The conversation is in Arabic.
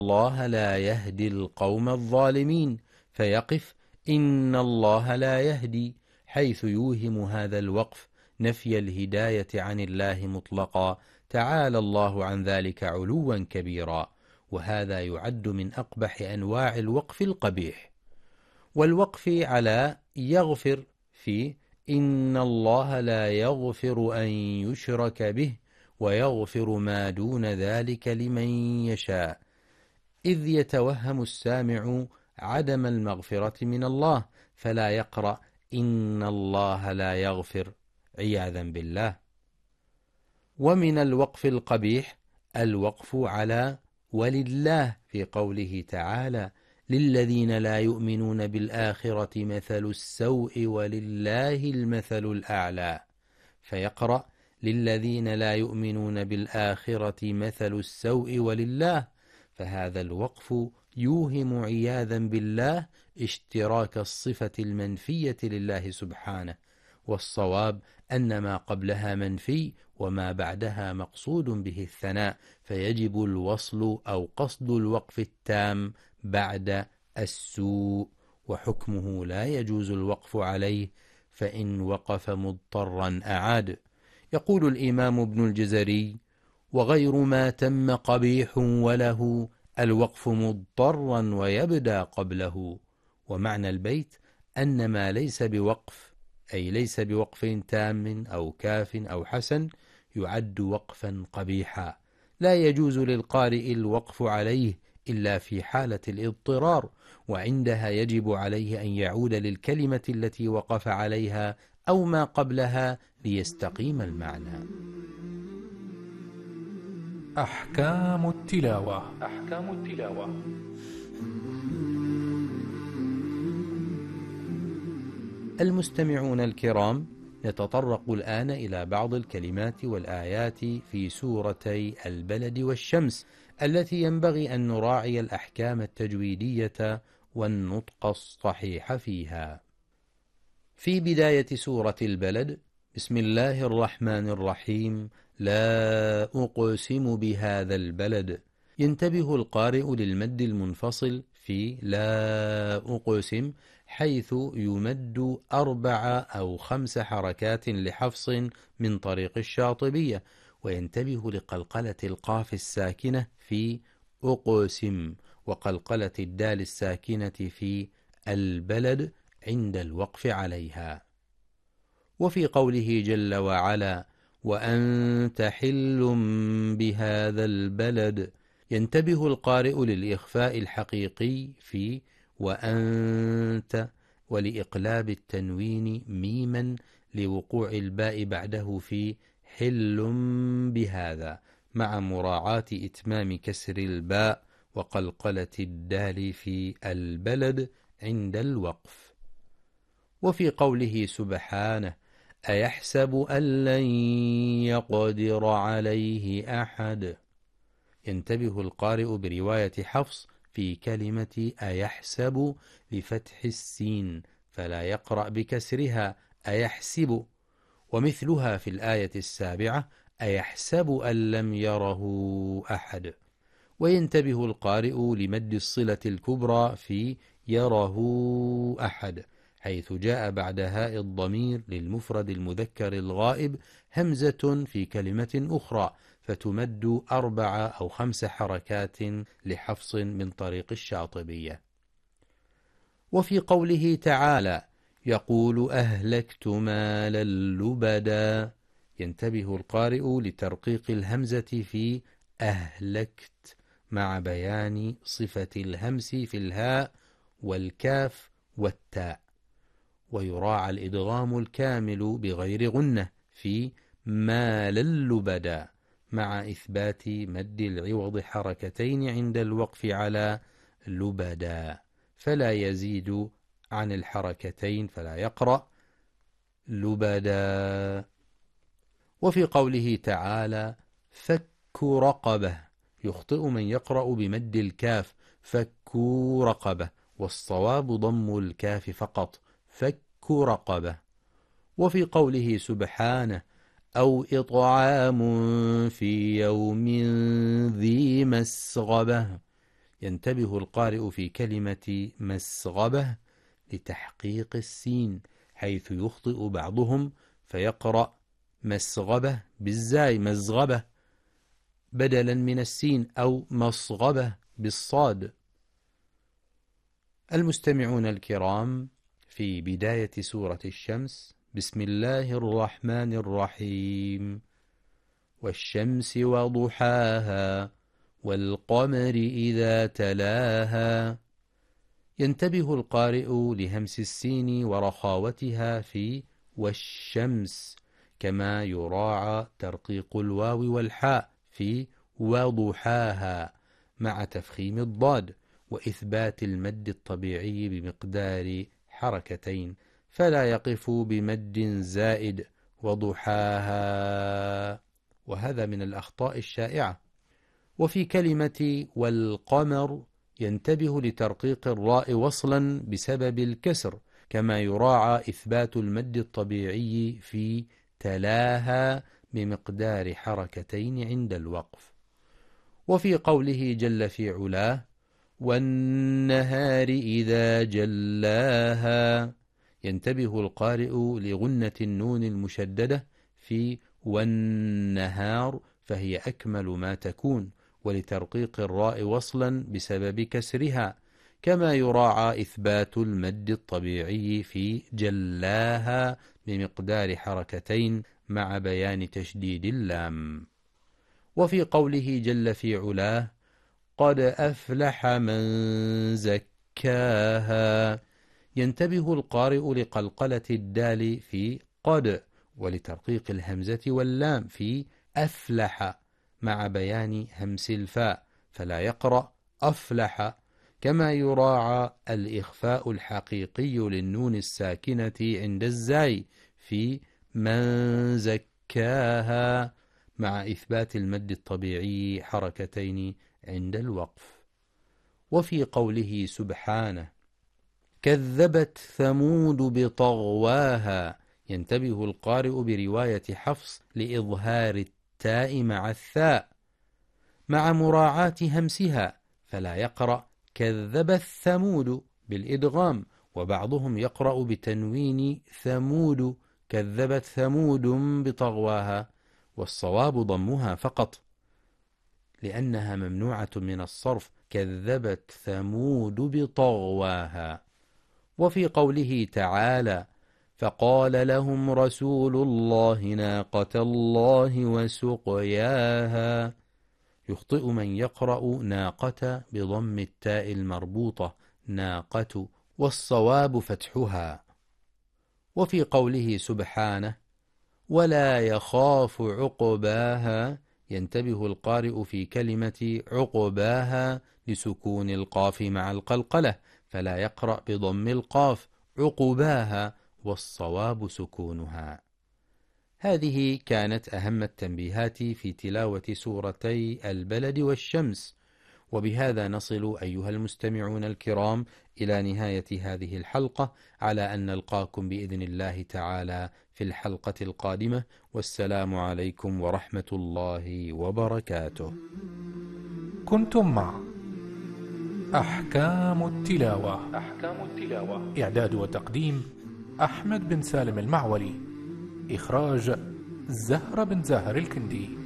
الله لا يهدي القوم الظالمين، فيقف إن الله لا يهدي، حيث يوهم هذا الوقف نفي الهداية عن الله مطلقا، تعالى الله عن ذلك علوا كبيرا. وهذا يعد من أقبح أنواع الوقف القبيح. والوقف على يغفر في إن الله لا يغفر أن يشرك به ويغفر ما دون ذلك لمن يشاء، إذ يتوهم السامع عدم المغفرة من الله، فلا يقرأ إن الله لا يغفر عياذا بالله. ومن الوقف القبيح الوقف على ولله في قوله تعالى للذين لا يؤمنون بالآخرة مثل السوء ولله المثل الأعلى، فيقرأ للذين لا يؤمنون بالآخرة مثل السوء ولله، فهذا الوقف يوهم عياذا بالله اشتراك الصفة المنفية لله سبحانه، والصواب أن ما قبلها منفي وما بعدها مقصود به الثناء، فيجب الوصل أو قصد الوقف التام بعد السوء، وحكمه لا يجوز الوقف عليه، فإن وقف مضطرا أعاد. يقول الإمام ابن الجزري: وغير ما تم قبيح وله الوقف مضطرا ويبدأ قبله. ومعنى البيت أن ما ليس بوقف، أي ليس بوقف تام أو كاف أو حسن، يعد وقفا قبيحا، لا يجوز للقارئ الوقف عليه إلا في حالة الاضطرار، وعندها يجب عليه أن يعود للكلمة التي وقف عليها أو ما قبلها ليستقيم المعنى. أحكام التلاوة. المستمعون الكرام، نتطرق الآن إلى بعض الكلمات والآيات في سورتي البلد والشمس التي ينبغي أن نراعي الأحكام التجويدية والنطق الصحيح فيها. في بداية سورة البلد: بسم الله الرحمن الرحيم، لا أقسم بهذا البلد. ينتبه القارئ للمد المنفصل في لا أقسم، حيث يمد 4 أو 5 حركات لحفص من طريق الشاطبية، وينتبه لقلقلة القاف الساكنة في أقسم، وقلقلة الدال الساكنة في البلد عند الوقف عليها. وفي قوله جل وعلا: وأنت حل بهذا البلد، ينتبه القارئ للإخفاء الحقيقي في وأنت، ولإقلاب التنوين ميما لوقوع الباء بعده في حل بهذا، مع مراعاة إتمام كسر الباء وقلقلة الدال في البلد عند الوقف. وفي قوله سبحانه: أيحسب أن لن يقدر عليه أحد، ينتبه القارئ برواية حفص في كلمة أيحسب بفتح السين، فلا يقرأ بكسرها أيحسب، ومثلها في الآية السابعة: أيحسب أن لم يره أحد. وينتبه القارئ لمد الصلة الكبرى في يره أحد، حيث جاء بعد هاء الضمير للمفرد المذكر الغائب همزة في كلمة أخرى، فتمد 4 أو 5 حركات لحفص من طريق الشاطبية. وفي قوله تعالى: يقول أهلكت مالا لبدا، ينتبه القارئ لترقيق الهمزة في أهلكت، مع بيان صفة الهمس في الهاء والكاف والتاء، ويراعى الإدغام الكامل بغير غنة في مالا لبدا، مع إثبات مد العوض حركتين عند الوقف على لبدا، فلا يزيد عن الحركتين، فلا يقرأ لبدا. وفي قوله تعالى: فك رقبة، يخطئ من يقرأ بمد الكاف فك رقبة، والصواب ضم الكاف فقط فك رقبة. وفي قوله سبحانه: أو إطعام في يوم ذي مسغبة، ينتبه القارئ في كلمة مسغبة لتحقيق السين، حيث يخطئ بعضهم فيقرأ مسغبة بالزاي مزغبة بدلا من السين، أو مصغبة بالصاد. المستمعون الكرام، في بداية سورة الشمس، بسم الله الرحمن الرحيم: والشمس وضحاها والقمر إذا تلاها. ينتبه القارئ لهمس السين ورخاوتها في والشمس، كما يراعى ترقيق الواو والحاء في وضحاها مع تفخيم الضاد وإثبات المد الطبيعي بمقدار حركتين، فلا يقف بمد زائد وضحاها، وهذا من الأخطاء الشائعة. وفي كلمة والقمر ينتبه لترقيق الراء وصلا بسبب الكسر، كما يراعى إثبات المد الطبيعي في تلاها بمقدار حركتين عند الوقف. وفي قوله جل في علاه: والنهار إذا جلاها، ينتبه القارئ لغنة النون المشددة في والنهار، فهي أكمل ما تكون، ولترقيق الراء وصلا بسبب كسرها، كما يراعى إثبات المد الطبيعي في جلاها بمقدار حركتين مع بيان تشديد اللام. وفي قوله جل في علاه: قد أفلح من زكاها، ينتبه القارئ لقلقلة الدال في قد ولترقيق الهمزة واللام في أفلح مع بيان همس الفاء، فلا يقرأ أفلح، كما يراعى الإخفاء الحقيقي للنون الساكنة عند الزاي في من زكاها مع إثبات المد الطبيعي حركتين عند الوقف. وفي قوله سبحانه: كذبت ثمود بطغواها، ينتبه القارئ برواية حفص لإظهار التاء مع الثاء مع مراعاة همسها، فلا يقرأ كذبت ثمود بالإدغام، وبعضهم يقرأ بتنوين ثمود كذبت ثمود بطغواها، والصواب ضمها فقط لأنها ممنوعة من الصرف، كذبت ثمود بطغواها. وفي قوله تعالى: فقال لهم رسول الله ناقة الله وسقياها، يخطئ من يقرأ ناقة بضم التاء المربوطة ناقة، والصواب فتحها. وفي قوله سبحانه: ولا يخاف عقباها، ينتبه القارئ في كلمة عقباها لسكون القاف مع القلقلة، فلا يقرأ بضم القاف عقباها، والصواب سكونها. هذه كانت أهم التنبيهات في تلاوة سورتي البلد والشمس، وبهذا نصل أيها المستمعون الكرام إلى نهاية هذه الحلقة، على أن نلقاكم بإذن الله تعالى في الحلقة القادمة، والسلام عليكم ورحمة الله وبركاته. كنتم مع أحكام التلاوة. إعداد وتقديم أحمد بن سالم المعولي. إخراج زهرة بن زاهر الكندي.